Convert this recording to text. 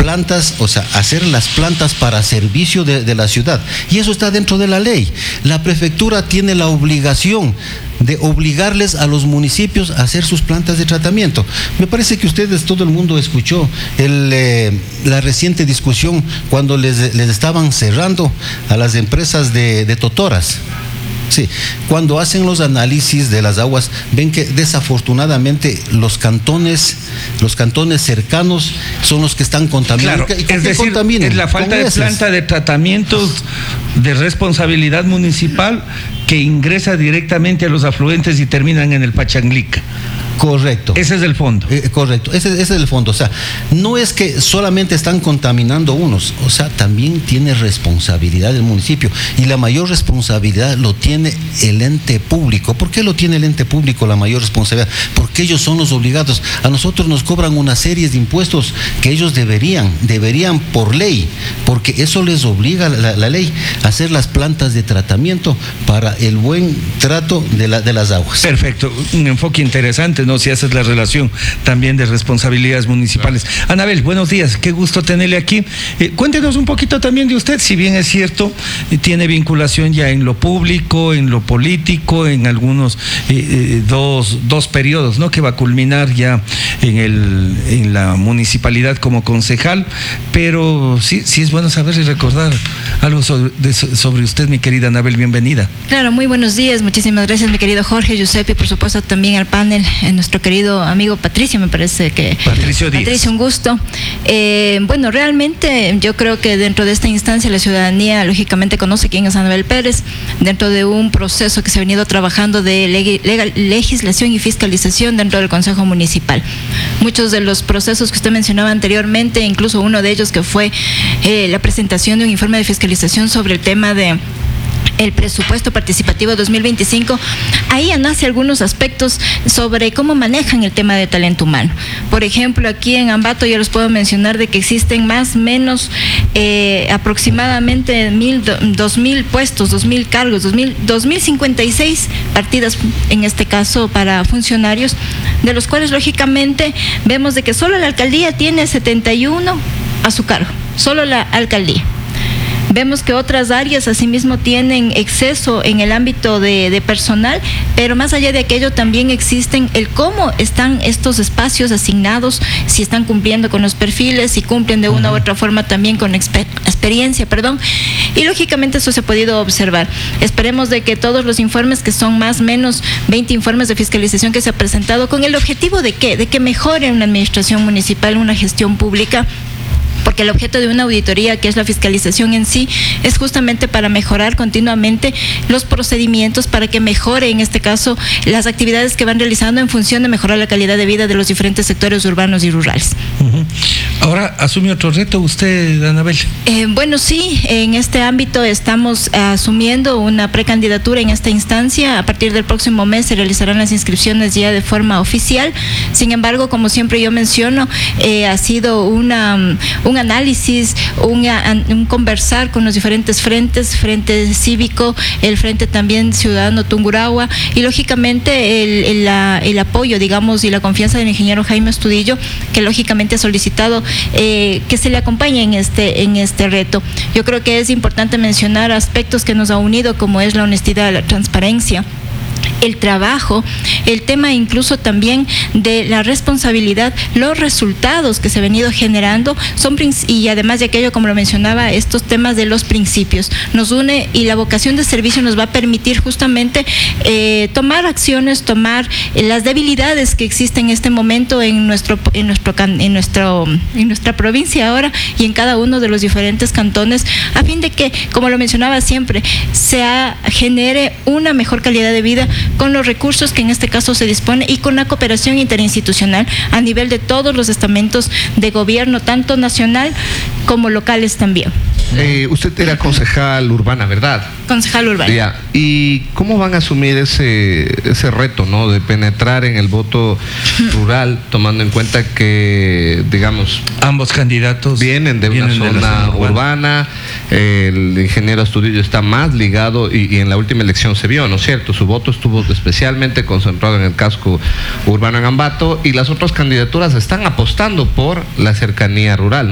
plantas, o sea, hacer las plantas para servicio de la ciudad. Y eso está dentro de la ley. La prefectura tiene la obligación de obligarles a los municipios a hacer sus plantas de tratamiento. Me parece que ustedes, todo el mundo escuchó la reciente discusión cuando les estaban cerrando a las empresas de totoras. Sí, cuando hacen los análisis de las aguas, ven que desafortunadamente los cantones cercanos son los que están contaminando. Claro, es decir, es la falta de planta de tratamiento de responsabilidad municipal que ingresa directamente a los afluentes y terminan en el Pachanglica. Correcto. Ese es el fondo. Correcto, ese es el fondo. O sea, no es que solamente están contaminando unos, o sea, también tiene responsabilidad el municipio. Y la mayor responsabilidad lo tiene el ente público. ¿Por qué lo tiene el ente público la mayor responsabilidad? Porque ellos son los obligados. A nosotros nos cobran una serie de impuestos que ellos deberían por ley, porque eso les obliga la ley a hacer las plantas de tratamiento para el buen trato de las aguas. Perfecto, un enfoque interesante, ¿no? Si haces la relación también de responsabilidades municipales. Anabel, buenos días, qué gusto tenerle aquí. Cuéntenos un poquito también de usted, si bien es cierto, tiene vinculación ya en lo público, en lo político, en algunos dos periodos, ¿no? Que va a culminar ya en la municipalidad como concejal, pero sí es bueno saber y recordar algo sobre usted, mi querida Anabel, bienvenida. Claro, muy buenos días, muchísimas gracias, mi querido Jorge, Giuseppe, y por supuesto también al panel, nuestro querido amigo Patricio, me parece que... Patricio Díaz. Patricio, un gusto. Bueno, realmente yo creo que dentro de esta instancia la ciudadanía lógicamente conoce quién es Anabel Pérez, dentro de un proceso que se ha venido trabajando de legislación y fiscalización dentro del Consejo Municipal. Muchos de los procesos que usted mencionaba anteriormente, incluso uno de ellos que fue la presentación de un informe de fiscalización sobre el tema de el presupuesto participativo 2025, ahí nace algunos aspectos sobre cómo manejan el tema de talento humano. Por ejemplo, aquí en Ambato yo les puedo mencionar de que existen más o menos aproximadamente 2.000 puestos, 2.000 cargos, 2.056 partidas, en este caso para funcionarios, de los cuales lógicamente vemos de que solo la alcaldía tiene 71 a su cargo, solo la alcaldía. Vemos que otras áreas asimismo tienen exceso en el ámbito de personal, pero más allá de aquello también existen el cómo están estos espacios asignados, si están cumpliendo con los perfiles, si cumplen de una u otra forma también con experiencia, y lógicamente eso se ha podido observar. Esperemos de que todos los informes, que son más o menos 20 informes de fiscalización que se ha presentado, con el objetivo de que mejore una administración municipal, una gestión pública, porque el objeto de una auditoría, que es la fiscalización en sí, es justamente para mejorar continuamente los procedimientos, para que mejore, en este caso, las actividades que van realizando en función de mejorar la calidad de vida de los diferentes sectores urbanos y rurales. Ahora, ¿asume otro reto usted, Anabel? Bueno, sí, en este ámbito estamos asumiendo una precandidatura en esta instancia. A partir del próximo mes se realizarán las inscripciones ya de forma oficial. Sin embargo, como siempre yo menciono, ha sido un análisis, un conversar con los diferentes frentes, Frente Cívico, el Frente también Ciudadano Tungurahua, y lógicamente el apoyo, digamos, y la confianza del ingeniero Jaime Astudillo, que lógicamente ha solicitado que se le acompañe en este reto. Yo creo que es importante mencionar aspectos que nos ha unido, como es la honestidad, la transparencia, el trabajo, el tema incluso también de la responsabilidad, los resultados que se han venido generando y además de aquello, como lo mencionaba, estos temas de los principios nos une, y la vocación de servicio nos va a permitir justamente tomar acciones, tomar las debilidades que existen en este momento en nuestra provincia ahora y en cada uno de los diferentes cantones, a fin de que, como lo mencionaba siempre, genere una mejor calidad de vida con los recursos que en este caso se dispone y con la cooperación interinstitucional a nivel de todos los estamentos de gobierno, tanto nacional como locales también. Usted era concejal urbana, ¿verdad? Concejal urbana. Ya. ¿Y cómo van a asumir ese reto, ¿no?, de penetrar en el voto rural, tomando en cuenta que, digamos, ambos candidatos vienen de una zona urbana? El ingeniero Astudillo está más ligado y en la última elección se vio, ¿no es cierto? Su voto estuvo especialmente concentrado en el casco urbano en Ambato, y las otras candidaturas están apostando por la cercanía rural, ¿no?